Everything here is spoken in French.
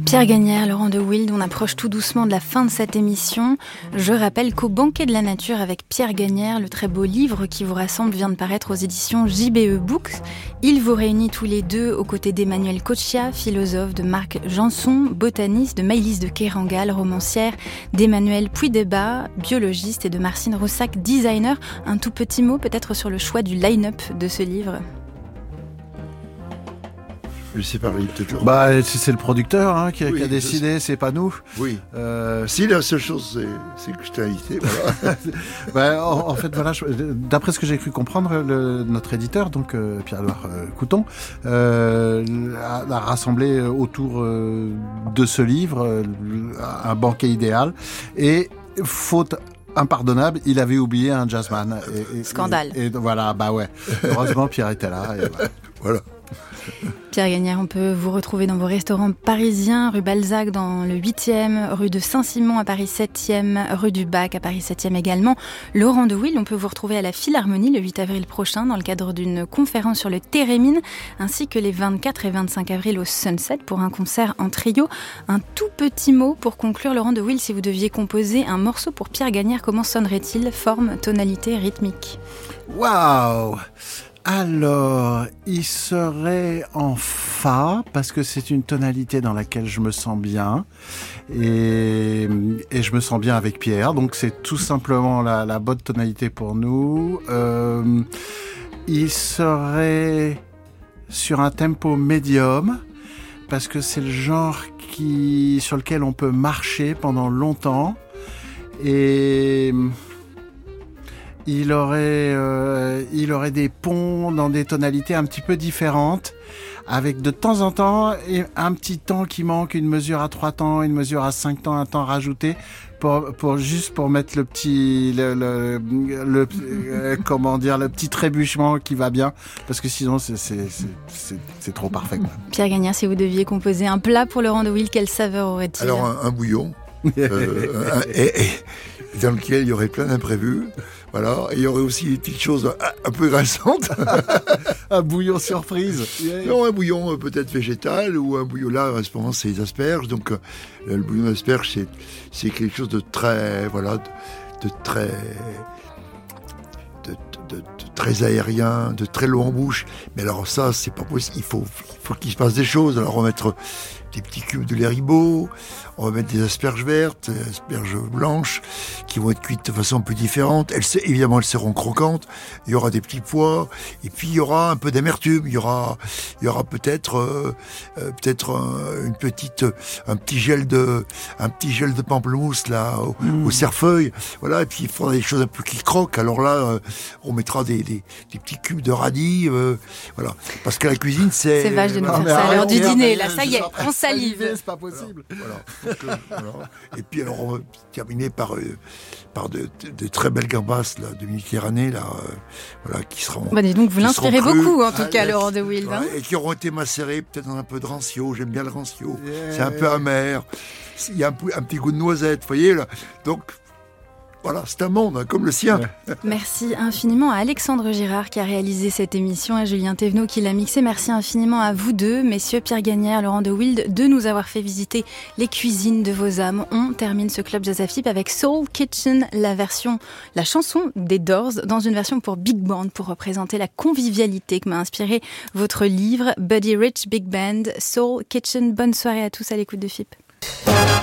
Pierre Gagnaire, Laurent de Wild, on approche tout doucement de la fin de cette émission. Je rappelle qu'au Banquet de la Nature avec Pierre Gagnaire, le très beau livre qui vous rassemble vient de paraître aux éditions JBE Books. Il vous réunit tous les deux aux côtés d'Emmanuel Kochia, philosophe, de Marc Janson, botaniste, de Maëlys de Kerangal, romancière, d'Emmanuel Puydeba, biologiste, et de Marcine Roussac, designer. Un tout petit mot peut-être sur le choix du line-up de ce livre. Je sais pas, peut-être. C'est le producteur qui a décidé, c'est pas nous. Oui. Si la seule chose, c'est que je t'ai invité. Voilà. En fait, voilà, d'après ce que j'ai cru comprendre, notre éditeur, donc Pierre-Édouard Couton, a rassemblé autour de ce livre un banquet idéal. Et faute impardonnable, il avait oublié un jazzman. Scandale. Et voilà, heureusement, Pierre était là. Et voilà. Pierre Gagnaire, on peut vous retrouver dans vos restaurants parisiens, rue Balzac dans le 8e, rue de Saint-Simon à Paris 7e, rue du Bac à Paris 7e également. Laurent de Wild, on peut vous retrouver à la Philharmonie le 8 avril prochain dans le cadre d'une conférence sur le Térémine, ainsi que les 24 et 25 avril au Sunset pour un concert en trio. Un tout petit mot pour conclure, Laurent de Wild, si vous deviez composer un morceau pour Pierre Gagnaire, comment sonnerait-il? Forme, tonalité, rythmique? Waouh! Alors, il serait en Fa, parce que c'est une tonalité dans laquelle je me sens bien, et je me sens bien avec Pierre, donc c'est tout simplement la bonne tonalité pour nous. Il serait sur un tempo médium, parce que c'est le genre sur lequel on peut marcher pendant longtemps, et il aurait des ponts dans des tonalités un petit peu différentes, avec de temps en temps un petit temps qui manque, une mesure à 3 temps, une mesure à 5 temps, un temps rajouté, pour mettre le petit le petit trébuchement qui va bien, parce que sinon c'est trop parfait, quoi. Pierre Gagnaire, si vous deviez composer un plat pour Laurent de Wild, quelle saveur aurait-il? Alors un bouillon et dans lequel il y aurait plein d'imprévus. Voilà, et il y aurait aussi des petites choses un peu grinçantes. Un bouillon surprise. Non, un bouillon peut-être végétal, ou un bouillon, là, en ce moment, c'est les asperges. Donc, le bouillon d'asperges, c'est quelque chose de très, de très aérien, de très long en bouche. Mais alors ça, c'est pas possible. Il faut qu'il se passe des choses. Alors, on va mettre des petits cubes de lait Ribot, on va mettre des asperges vertes, des asperges blanches, qui vont être cuites de façon un peu différente. Évidemment, elles seront croquantes. Il y aura des petits pois, et puis il y aura un peu d'amertume. Il y aura peut-être un petit gel de pamplemousse là au cerfeuil. Voilà, et puis il faudra des choses un peu qui croquent. Alors là, on mettra des petits cubes de radis. Voilà, parce que la cuisine, c'est vache de nous faire ça à l'heure du dîner. Là, ça y est, on salive. C'est pas possible. Voilà. Voilà. Et puis alors on va terminer par de très belles gambas là, de Méditerranée là, qui seront. Dis donc, vous l'inspirez beaucoup en tout cas, Laurent de Wild. Voilà, et qui auront été macérés peut-être dans un peu de rancio. J'aime bien le rancio. Yeah. C'est un peu amer. Il y a un petit goût de noisette, vous voyez là. Donc voilà, c'est un monde comme le sien. Merci infiniment à Alexandre Girard qui a réalisé cette émission, à Julien Thévenot qui l'a mixé. Merci infiniment à vous deux, messieurs Pierre Gagnaire, Laurent de Wild, de nous avoir fait visiter les cuisines de vos âmes. On termine ce Club Jazz Flip avec Soul Kitchen, la chanson des Doors, dans une version pour Big Band, pour représenter la convivialité que m'a inspiré votre livre Buddy Rich Big Band, Soul Kitchen. Bonne soirée à tous à l'écoute de FIP.